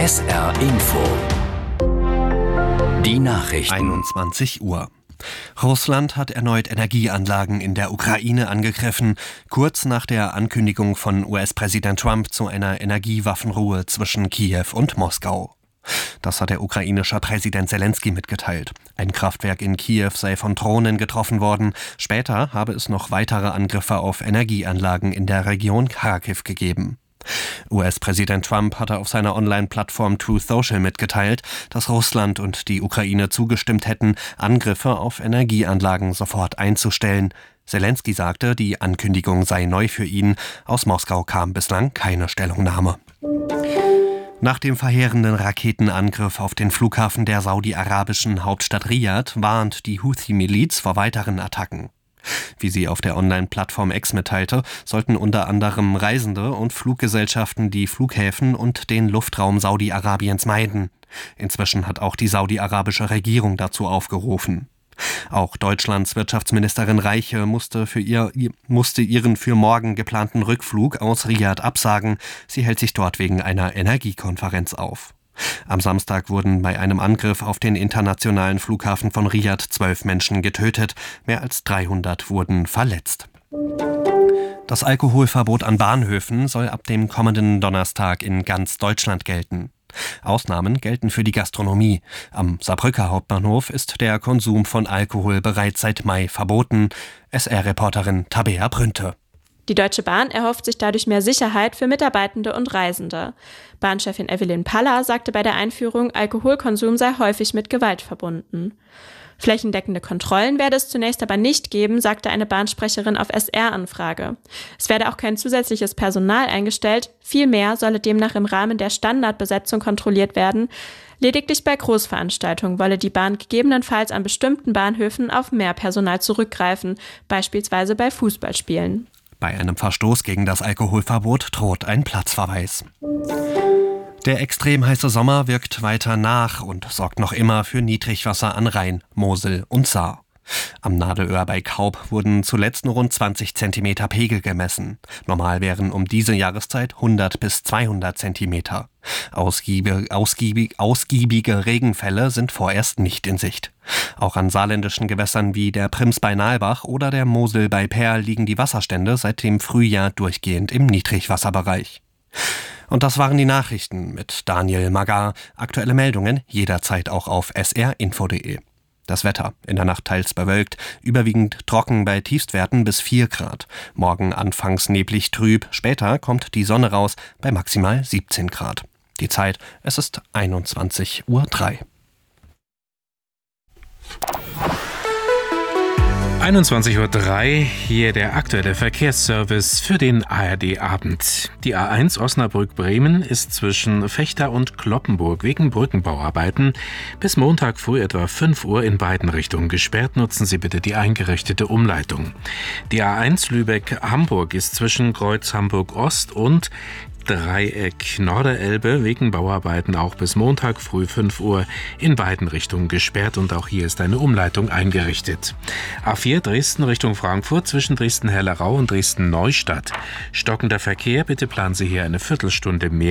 SR Info. Die Nachrichten. 21 Uhr. Russland hat erneut Energieanlagen in der Ukraine angegriffen, kurz nach der Ankündigung von US-Präsident Trump zu einer Energiewaffenruhe zwischen Kiew und Moskau. Das hat der ukrainische Präsident Selenskyj mitgeteilt. Ein Kraftwerk in Kiew sei von Drohnen getroffen worden. Später habe es noch weitere Angriffe auf Energieanlagen in der Region Charkiw gegeben. US-Präsident Trump hatte auf seiner Online-Plattform Truth Social mitgeteilt, dass Russland und die Ukraine zugestimmt hätten, Angriffe auf Energieanlagen sofort einzustellen. Selenskyj sagte, die Ankündigung sei neu für ihn. Aus Moskau kam bislang keine Stellungnahme. Nach dem verheerenden Raketenangriff auf den Flughafen der saudi-arabischen Hauptstadt Riyadh warnt die Houthi-Miliz vor weiteren Attacken. Wie sie auf der Online-Plattform X mitteilte, sollten unter anderem Reisende und Fluggesellschaften die Flughäfen und den Luftraum Saudi-Arabiens meiden. Inzwischen hat auch die saudi-arabische Regierung dazu aufgerufen. Auch Deutschlands Wirtschaftsministerin Reiche musste ihren für morgen geplanten Rückflug aus Riyadh absagen. Sie hält sich dort wegen einer Energiekonferenz auf. Am Samstag wurden bei einem Angriff auf den internationalen Flughafen von Riyadh 12 Menschen getötet, mehr als 300 wurden verletzt. Das Alkoholverbot an Bahnhöfen soll ab dem kommenden Donnerstag in ganz Deutschland gelten. Ausnahmen gelten für die Gastronomie. Am Saarbrücker Hauptbahnhof ist der Konsum von Alkohol bereits seit Mai verboten. SR-Reporterin Tabea Brünte. Die Deutsche Bahn erhofft sich dadurch mehr Sicherheit für Mitarbeitende und Reisende. Bahnchefin Evelyn Paller sagte bei der Einführung, Alkoholkonsum sei häufig mit Gewalt verbunden. Flächendeckende Kontrollen werde es zunächst aber nicht geben, sagte eine Bahnsprecherin auf SR-Anfrage. Es werde auch kein zusätzliches Personal eingestellt, vielmehr solle demnach im Rahmen der Standardbesetzung kontrolliert werden. Lediglich bei Großveranstaltungen wolle die Bahn gegebenenfalls an bestimmten Bahnhöfen auf mehr Personal zurückgreifen, beispielsweise bei Fußballspielen. Bei einem Verstoß gegen das Alkoholverbot droht ein Platzverweis. Der extrem heiße Sommer wirkt weiter nach und sorgt noch immer für Niedrigwasser an Rhein, Mosel und Saar. Am Nadelöhr bei Kaub wurden zuletzt nur rund 20 cm Pegel gemessen. Normal wären um diese Jahreszeit 100 bis 200 cm. Ausgiebige Regenfälle sind vorerst nicht in Sicht. Auch an saarländischen Gewässern wie der Prims bei Nalbach oder der Mosel bei Perl liegen die Wasserstände seit dem Frühjahr durchgehend im Niedrigwasserbereich. Und das waren die Nachrichten mit Daniel Magar. Aktuelle Meldungen jederzeit auch auf srinfo.de. Das Wetter: in der Nacht teils bewölkt, überwiegend trocken bei Tiefstwerten bis 4 Grad. Morgen anfangs neblig trüb, später kommt die Sonne raus bei maximal 17 Grad. Die Zeit: es ist 21:03 Uhr. 21:03 Uhr, hier der aktuelle Verkehrsservice für den ARD-Abend. Die A1 Osnabrück-Bremen ist zwischen Vechta und Cloppenburg wegen Brückenbauarbeiten bis Montag früh etwa 5 Uhr in beiden Richtungen gesperrt. Nutzen Sie bitte die eingerichtete Umleitung. Die A1 Lübeck-Hamburg ist zwischen Kreuz Hamburg-Ost und Dreieck Norderelbe wegen Bauarbeiten auch bis Montag früh 5 Uhr in beiden Richtungen gesperrt und auch hier ist eine Umleitung eingerichtet. A4 Dresden Richtung Frankfurt zwischen Dresden-Hellerau und Dresden-Neustadt. Stockender Verkehr, bitte planen Sie hier eine Viertelstunde mehr